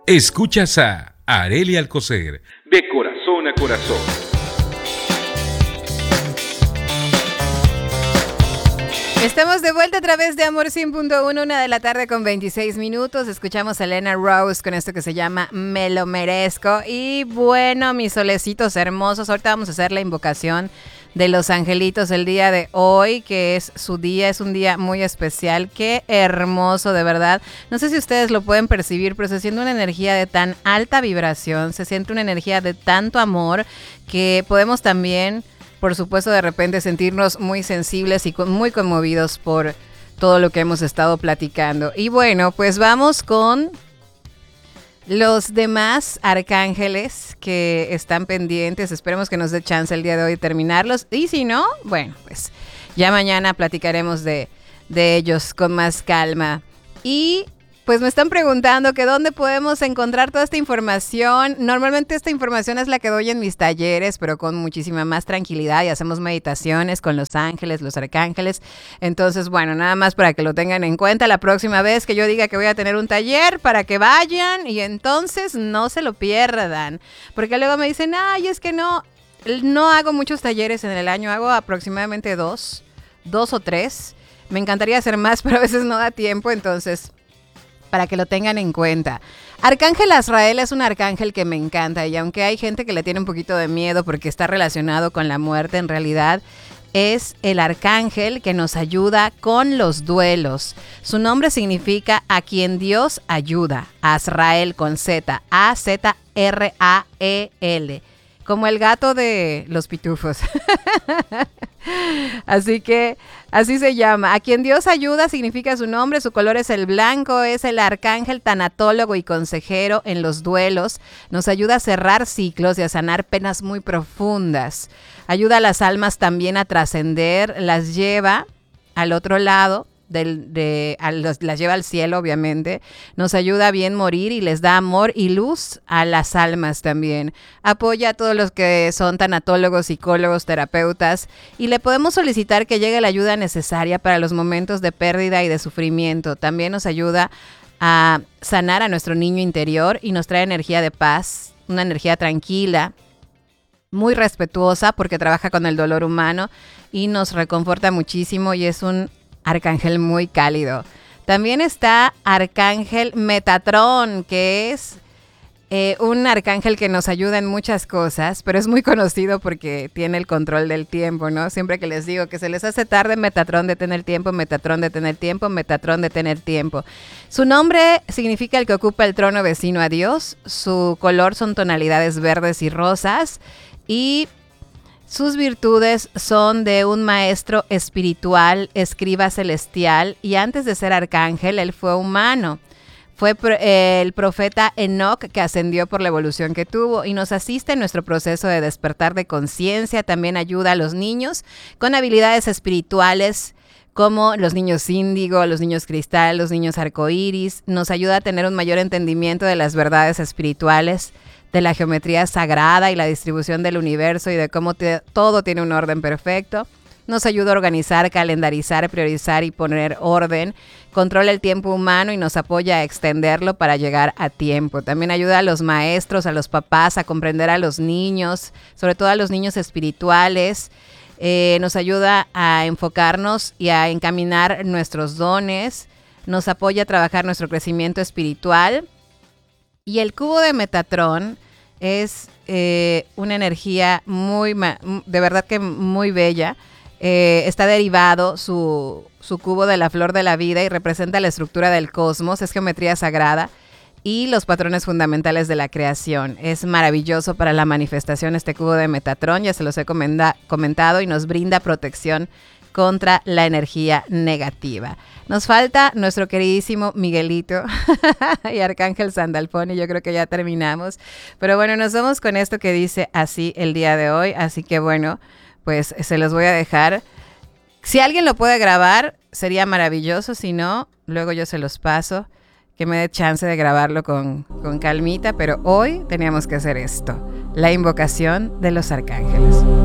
Escuchas a Arely Alcocer, de corazón a corazón. Estamos de vuelta a través de Amor 100.1, 1:26 PM. Escuchamos a Elena Rose con esto que se llama Me lo merezco. Y bueno, mis solecitos hermosos, ahorita vamos a hacer la invocación de los angelitos el día de hoy, que es su día, es un día muy especial. Qué hermoso, de verdad. No sé si ustedes lo pueden percibir, pero se siente una energía de tan alta vibración, se siente una energía de tanto amor que podemos también, por supuesto, de repente sentirnos muy sensibles y muy conmovidos por todo lo que hemos estado platicando. Y bueno, pues vamos con los demás arcángeles que están pendientes. Esperemos que nos dé chance el día de hoy terminarlos. Y si no, bueno, pues ya mañana platicaremos de ellos con más calma. Y pues me están preguntando que dónde podemos encontrar toda esta información. Normalmente esta información es la que doy en mis talleres, pero con muchísima más tranquilidad, y hacemos meditaciones con los ángeles, los arcángeles. Entonces, bueno, nada más para que lo tengan en cuenta la próxima vez que yo diga que voy a tener un taller, para que vayan y entonces no se lo pierdan. Porque luego me dicen, ay, es que no hago muchos talleres en el año, hago aproximadamente dos o tres. Me encantaría hacer más, pero a veces no da tiempo, entonces, para que lo tengan en cuenta. Arcángel Azrael es un arcángel que me encanta, y aunque hay gente que le tiene un poquito de miedo porque está relacionado con la muerte, en realidad es el arcángel que nos ayuda con los duelos. Su nombre significa a quien Dios ayuda. Azrael con Z, Azrael, como el gato de los pitufos. Así que así se llama. A quien Dios ayuda significa su nombre, su color es el blanco, es el arcángel tanatólogo y consejero en los duelos. Nos ayuda a cerrar ciclos y a sanar penas muy profundas. Ayuda a las almas también a trascender, las lleva al otro lado, las lleva al cielo, obviamente. Nos ayuda a bien morir y les da amor y luz a las almas también. Apoya a todos los que son tanatólogos, psicólogos, terapeutas, y le podemos solicitar que llegue la ayuda necesaria para los momentos de pérdida y de sufrimiento. También nos ayuda a sanar a nuestro niño interior y nos trae energía de paz, una energía tranquila, muy respetuosa, porque trabaja con el dolor humano y nos reconforta muchísimo, y es un arcángel muy cálido. También está Arcángel Metatrón, que es un arcángel que nos ayuda en muchas cosas, pero es muy conocido porque tiene el control del tiempo, ¿no? Siempre que les digo que se les hace tarde, Metatrón, detén el tiempo, Metatrón, detén el tiempo, Metatrón, detén el tiempo. Su nombre significa el que ocupa el trono vecino a Dios. Su color son tonalidades verdes y rosas, y sus virtudes son de un maestro espiritual, escriba celestial, y antes de ser arcángel, él fue humano. Fue el profeta Enoc, que ascendió por la evolución que tuvo, y nos asiste en nuestro proceso de despertar de conciencia. También ayuda a los niños con habilidades espirituales, como los niños índigo, los niños cristal, los niños arcoíris. Nos ayuda a tener un mayor entendimiento de las verdades espirituales, de la geometría sagrada y la distribución del universo, y de cómo todo tiene un orden perfecto. Nos ayuda a organizar, calendarizar, priorizar y poner orden. Controla el tiempo humano y nos apoya a extenderlo para llegar a tiempo. También ayuda a los maestros, a los papás, a comprender a los niños, sobre todo a los niños espirituales. Nos ayuda a enfocarnos y a encaminar nuestros dones. Nos apoya a trabajar nuestro crecimiento espiritual. Y el cubo de Metatrón es una energía de verdad que muy bella. Está derivado su cubo de la flor de la vida y representa la estructura del cosmos, es geometría sagrada y los patrones fundamentales de la creación. Es maravilloso para la manifestación este cubo de Metatrón, ya se los he comentado, y nos brinda protección contra la energía negativa. Nos falta nuestro queridísimo Miguelito y Arcángel Sandalfón, y yo creo que ya terminamos. Pero bueno, nos vamos con esto que dice así el día de hoy. Así que bueno, pues se los voy a dejar. Si alguien lo puede grabar, sería maravilloso. Si no, luego yo se los paso, que me dé chance de grabarlo con calmita. Pero hoy teníamos que hacer esto, la invocación de los arcángeles.